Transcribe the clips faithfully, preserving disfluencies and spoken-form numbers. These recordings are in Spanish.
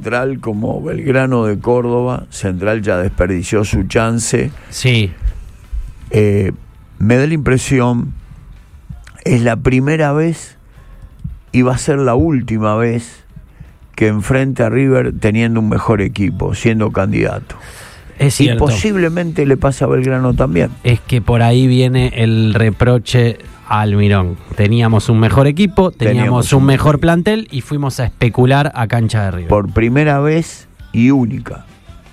Central como Belgrano de Córdoba. Central ya desperdició su chance. Sí. Eh, me da la impresión, es la primera vez y va a ser la última vez que enfrente a River teniendo un mejor equipo, siendo candidato. Es y cierto. posiblemente le pasa a Belgrano también. Es que por ahí viene el reproche a Almirón. Teníamos un mejor equipo, teníamos, teníamos un, un mejor plantel y fuimos a especular a cancha de River. Por primera vez y única.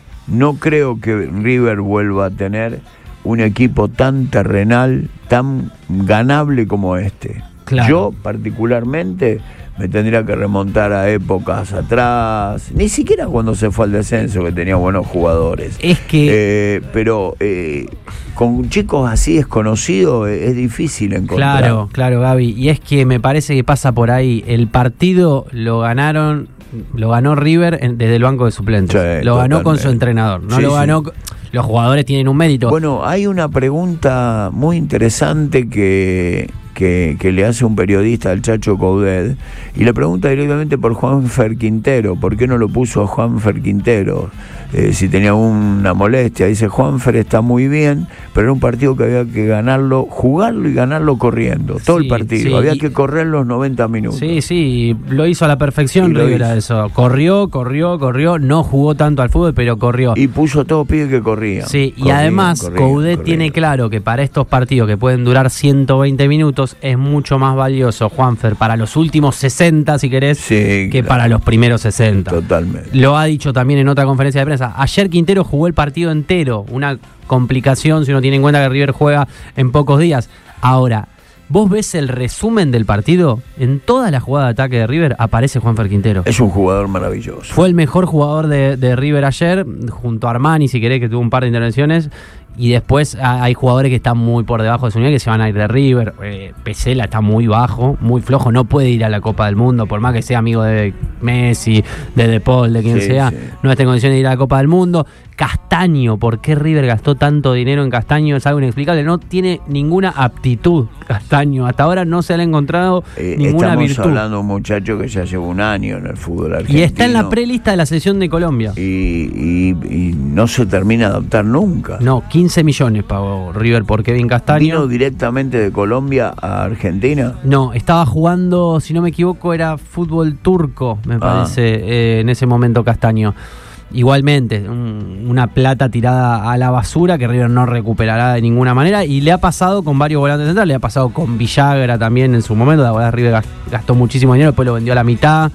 No creo que River vuelva a tener un equipo tan terrenal, tan ganable como este. Claro. Yo particularmente me tendría que remontar a épocas atrás, ni siquiera cuando se fue al descenso, que tenía buenos jugadores. Es que... Eh, pero eh, con chicos así desconocidos es, es difícil encontrar. Claro, claro, Gaby. Y es que me parece que pasa por ahí. El partido lo ganaron, lo ganó River en, desde el banco de suplentes. Sí, lo ganó con su entrenador. No sí, lo ganó... Sí. Los jugadores tienen un mérito. Bueno, hay una pregunta muy interesante que, que, que le hace un periodista al Chacho Coudet, y le pregunta directamente por Juanfer Quintero. ¿Por qué no lo puso a Juanfer Quintero? Eh, si tenía una molestia. Dice, Juanfer está muy bien, pero era un partido que había que ganarlo, jugarlo y ganarlo corriendo. Todo sí, el partido. Sí, había y... que correr los noventa minutos. Sí, sí, lo hizo a la perfección Rivera eso. Corrió, corrió, corrió, no jugó tanto al fútbol, pero corrió. Y puso todo pibes que corrían. Sí, corrían, y además Coudet tiene claro que para estos partidos que pueden durar ciento veinte minutos es mucho más valioso, Juanfer, para los últimos sesenta, si querés, sí, que claro. para los primeros sesenta. Totalmente. Lo ha dicho también en otra conferencia de prensa. Ayer Quintero jugó el partido entero, una complicación si uno tiene en cuenta que River juega en pocos días. Ahora, vos ves el resumen del partido, en toda la jugada de ataque de River aparece Juanfer Quintero. Es un jugador maravilloso. Fue el mejor jugador de, de River ayer, junto a Armani, si querés, que tuvo un par de intervenciones. Y después hay jugadores que están muy por debajo de su nivel, que se van a ir de River. Eh, Pesela está muy bajo, muy flojo, no puede ir a la Copa del Mundo, por más que sea amigo de Messi, de De Paul, de quien sí, sea, sí. no está en condiciones de ir a la Copa del Mundo. Castaño, ¿por qué River gastó tanto dinero en Castaño? Es algo inexplicable, no tiene ninguna aptitud Castaño, hasta ahora no se le ha encontrado eh, ninguna estamos virtud. Estamos hablando de un muchacho que ya lleva un año en el fútbol argentino. Y está en la prelista de la selección de Colombia. Y, y, y no se termina de adaptar nunca. No, quince millones pagó River por Kevin Castaño. ¿Vino directamente de Colombia a Argentina? No, estaba jugando, si no me equivoco, era fútbol turco, me parece, ah. eh, en ese momento Castaño. Igualmente, un, una plata tirada a la basura que River no recuperará de ninguna manera, y le ha pasado con varios volantes centrales, le ha pasado con Villagra también en su momento. La verdad, River gastó muchísimo dinero, después lo vendió a la mitad.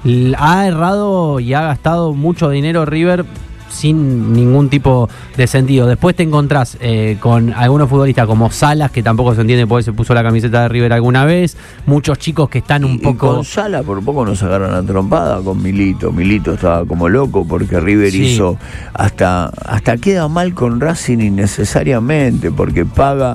Ha errado y ha gastado mucho dinero River sin ningún tipo de sentido. Después te encontrás eh, con algunos futbolistas como Salas, que tampoco se entiende por qué se puso la camiseta de River alguna vez. Muchos chicos que están un y, poco... Y con Salas por poco nos agarran a trompada con Milito. Milito estaba como loco porque River sí. hizo... Hasta, hasta queda mal con Racing innecesariamente, porque paga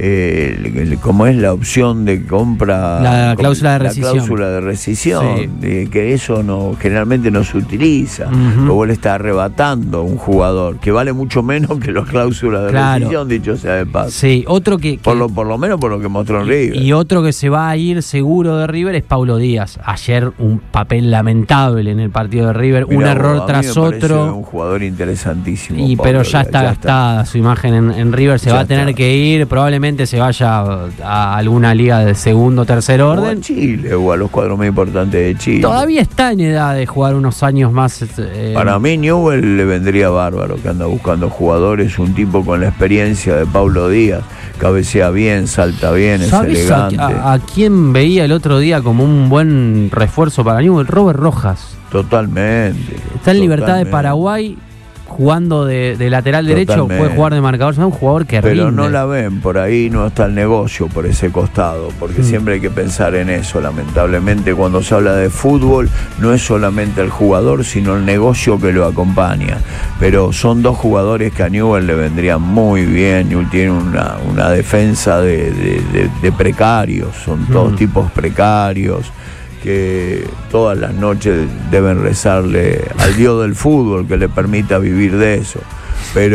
eh, como es la opción de compra... La cláusula de rescisión. La cláusula de rescisión, sí. de, que eso no generalmente no se utiliza. Uh-huh. Luego le está arrebatando un jugador que vale mucho menos que las cláusulas de claro. rescisión, dicho sea de paso. Sí, otro que, que por lo por lo menos por lo que mostró en River. Y otro que se va a ir seguro de River es Paulo Díaz. Ayer un papel lamentable en el partido de River, Mirá, un error vos, tras me otro. Un jugador interesantísimo. Y Paulo, pero ya está ya gastada está. su imagen en, en River, se ya va a tener está. que ir, probablemente se vaya a, a alguna liga de segundo o tercer orden. O a Chile o a los cuadros más importantes de Chile. Todavía está en edad de jugar unos años más. Eh, Para mí Newell le vendría bárbaro, que anda buscando jugadores, un tipo con la experiencia de Paulo Díaz, cabecea bien, salta bien, es elegante. A, a, a quién veía el otro día como un buen refuerzo para Newell? Robert Rojas. Totalmente. Está en totalmente. Libertad de Paraguay, jugando de, de lateral derecho, Totalmente. Puede jugar de marcador, es un jugador que Pero rinde. no la ven, por ahí no está el negocio por ese costado, porque mm. siempre hay que pensar en eso. Lamentablemente cuando se habla de fútbol no es solamente el jugador, sino el negocio que lo acompaña. Pero son dos jugadores que a Newell le vendrían muy bien. Newell tiene una, una defensa de, de, de, de precarios, son todos mm. tipos precarios, que todas las noches deben rezarle al Dios del fútbol que le permita vivir de eso.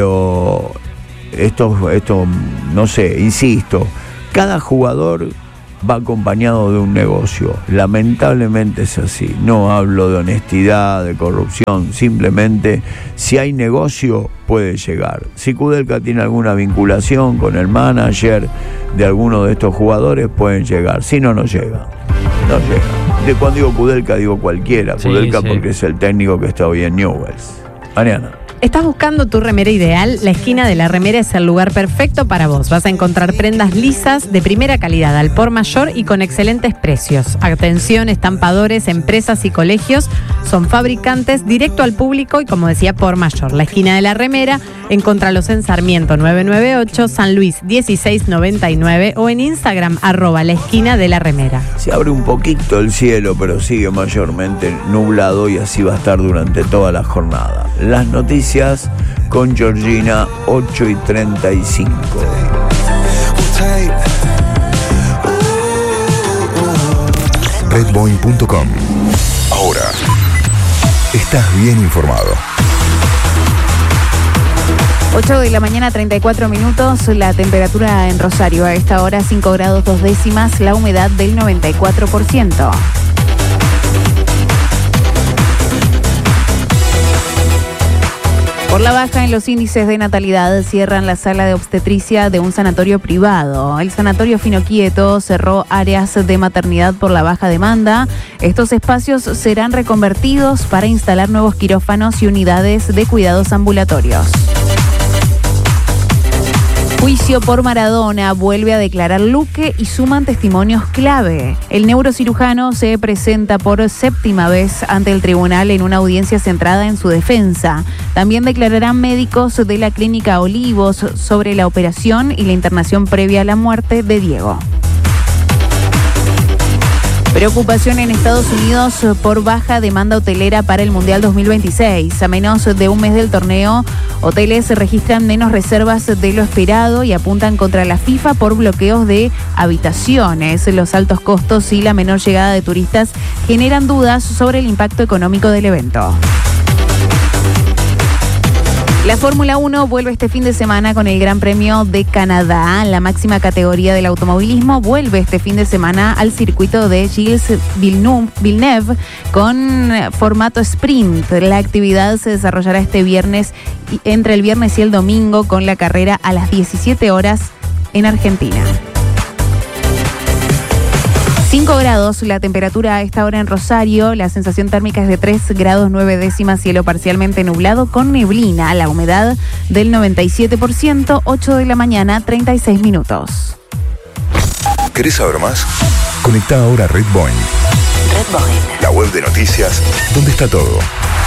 Pero esto, esto no sé, insisto, cada jugador va acompañado de un negocio. Lamentablemente es así. No hablo de honestidad, de corrupción, simplemente si hay negocio puede llegar. Si Kudelka tiene alguna vinculación con el manager de alguno de estos jugadores, pueden llegar. Si no, no llega. No llega. De cuando digo Kudelka, digo cualquiera. Sí, Kudelka sí. porque es el técnico que está hoy en Newell's. Mariana. ¿Estás buscando tu remera ideal? La esquina de la remera es el lugar perfecto para vos. Vas a encontrar prendas lisas de primera calidad al por mayor y con excelentes precios. Atención, estampadores, empresas y colegios son fabricantes directo al público y, como decía, por mayor. La esquina de la remera, encontralos en Sarmiento nueve nueve ocho, San Luis dieciséis noventa y nueve o en Instagram arroba la esquina de la remera. Se abre un poquito el cielo, pero sigue mayormente nublado y así va a estar durante toda la jornada. Las noticias con Georgina, ocho y treinta y cinco. Redboeing punto com. Ahora estás bien informado. ocho de la mañana, treinta y cuatro minutos, la temperatura en Rosario a esta hora cinco grados dos décimas, la humedad del noventa y cuatro por ciento. Por la baja en los índices de natalidad, cierran la sala de obstetricia de un sanatorio privado. El sanatorio Finoquieto cerró áreas de maternidad por la baja demanda. Estos espacios serán reconvertidos para instalar nuevos quirófanos y unidades de cuidados ambulatorios. Juicio por Maradona, vuelve a declarar Luque y suman testimonios clave. El neurocirujano se presenta por séptima vez ante el tribunal en una audiencia centrada en su defensa. También declararán médicos de la clínica Olivos sobre la operación y la internación previa a la muerte de Diego. Preocupación en Estados Unidos por baja demanda hotelera para el Mundial dos mil veintiséis. A menos de un mes del torneo, hoteles registran menos reservas de lo esperado y apuntan contra la FIFA por bloqueos de habitaciones. Los altos costos y la menor llegada de turistas generan dudas sobre el impacto económico del evento. La Fórmula uno vuelve este fin de semana con el Gran Premio de Canadá. La máxima categoría del automovilismo vuelve este fin de semana al circuito de Gilles Villeneuve con formato sprint. La actividad se desarrollará este viernes, entre el viernes y el domingo, con la carrera a las diecisiete horas en Argentina. cinco grados la temperatura a esta hora en Rosario, la sensación térmica es de tres grados nueve décimas, cielo parcialmente nublado con neblina, la humedad del noventa y siete por ciento, ocho de la mañana, treinta y seis minutos. ¿Querés saber más? Conecta ahora a Redboeing, Redboeing. la web de noticias donde está todo.